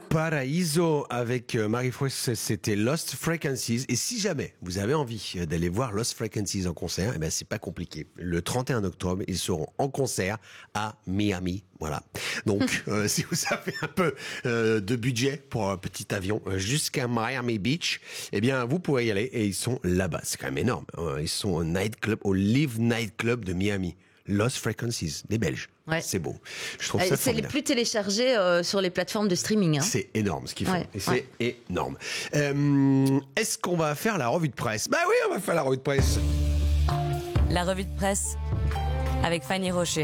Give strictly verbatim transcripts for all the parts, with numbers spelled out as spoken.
Paraíso avec Marie-France, c'était Lost Frequencies. Et si jamais vous avez envie d'aller voir Lost Frequencies en concert, eh ben c'est pas compliqué. Le trente et un octobre, ils seront en concert à Miami. Voilà. Donc, euh, si vous avez un peu euh, de budget pour un petit avion euh, jusqu'à Miami Beach, eh bien, vous pourrez y aller. Et ils sont là-bas. C'est quand même énorme. Hein. Ils sont au nightclub, au Live Night Club de Miami. Lost Frequencies, des Belges. Ouais. C'est beau. Je trouve ça c'est les plus téléchargés euh, sur les plateformes de streaming. Hein. C'est énorme ce qu'ils font. Ouais. Et c'est ouais. énorme. Euh, est-ce qu'on va faire la revue de presse? Bah oui, on va faire la revue de presse. La revue de presse avec Fanny Rocher.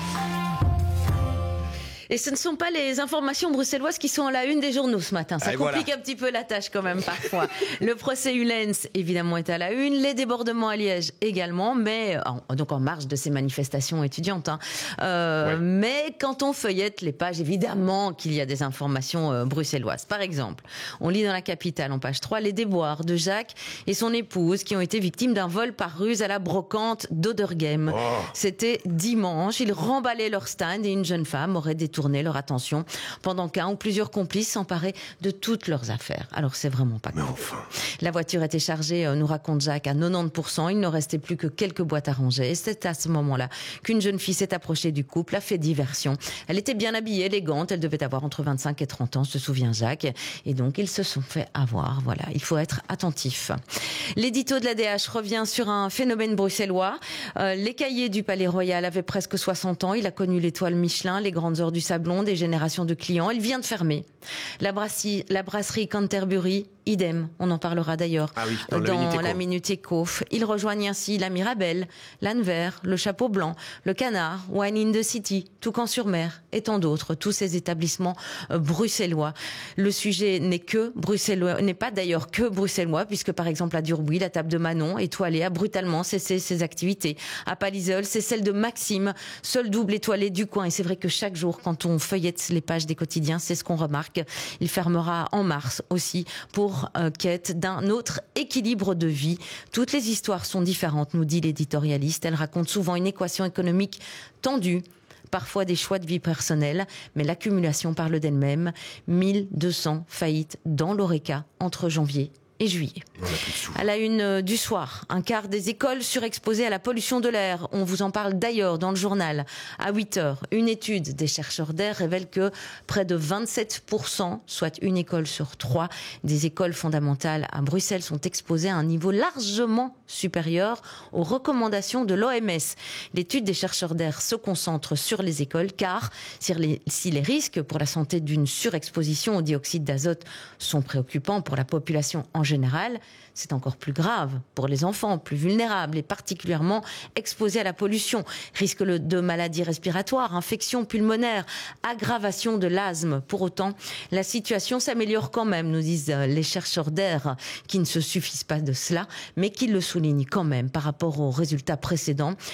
Et ce ne sont pas les informations bruxelloises qui sont à la une des journaux ce matin. Ça Allez, complique voilà. un petit peu la tâche quand même parfois. Le procès Ulens, évidemment, est à la une. Les débordements à Liège également, mais en, donc en marge de ces manifestations étudiantes. Hein. Euh, ouais. Mais quand on feuillette les pages, évidemment qu'il y a des informations euh, bruxelloises. Par exemple, on lit dans la Capitale, en page trois, les déboires de Jacques et son épouse qui ont été victimes d'un vol par ruse à la brocante d'Oderghem. Oh. C'était dimanche. Ils remballaient leur stand et une jeune femme aurait détourné tourner leur attention pendant qu'un ou plusieurs complices s'emparaient de toutes leurs affaires. Alors c'est vraiment pas cool. Mais enfin. La voiture était chargée, nous raconte Jacques, à quatre-vingt-dix pour cent. Il ne restait plus que quelques boîtes à ranger. Et c'est à ce moment-là qu'une jeune fille s'est approchée du couple, a fait diversion. Elle était bien habillée, élégante. Elle devait avoir entre vingt-cinq et trente ans, se souvient Jacques. Et donc ils se sont fait avoir. Voilà, il faut être attentif. L'édito de l'A D H revient sur un phénomène bruxellois. Euh, les cahiers du Palais Royal avaient presque soixante ans. Il a connu l'étoile Michelin, les grandes heures du Sablon, des générations de clients. Il vient de fermer. La brasserie, la brasserie Canterbury, idem. On en parlera d'ailleurs ah oui, dans, dans la Minute Éco. Ils rejoignent ainsi la Mirabelle, l'Anvers, le Chapeau Blanc, le Canard, Wine in the City, Toucan-sur-Mer et tant d'autres. Tous ces établissements euh, bruxellois. Le sujet n'est que bruxellois, n'est pas d'ailleurs que bruxellois, puisque par exemple à Durbuy, la table de Manon, étoilée, a brutalement cessé ses activités. À Palisol, c'est celle de Maxime, seul double étoilé du coin. Et c'est vrai que chaque jour, quand on feuillette les pages des quotidiens, c'est ce qu'on remarque. Il fermera en mars aussi pour euh, quête d'un autre équilibre de vie. Toutes les histoires sont différentes, nous dit l'éditorialiste. Elle raconte souvent une équation économique tendue, parfois des choix de vie personnels, mais l'accumulation parle d'elle-même. mille deux cents faillites dans l'Oreca entre janvier et juillet. À la une du soir, un quart des écoles surexposées à la pollution de l'air. On vous en parle d'ailleurs dans le journal. À huit heures, une étude des chercheurs d'air révèle que près de vingt-sept pour cent, soit une école sur trois, des écoles fondamentales à Bruxelles sont exposées à un niveau largement supérieur aux recommandations de l'O M S. L'étude des chercheurs d'air se concentre sur les écoles car si les, si les risques pour la santé d'une surexposition au dioxyde d'azote sont préoccupants pour la population en général, c'est encore plus grave pour les enfants, plus vulnérables et particulièrement exposés à la pollution. Risque de maladies respiratoires, infections pulmonaires, aggravation de l'asthme. Pour autant, la situation s'améliore quand même, nous disent les chercheurs d'air, qui ne se suffisent pas de cela, mais qui le soulignent quand même par rapport aux résultats précédents.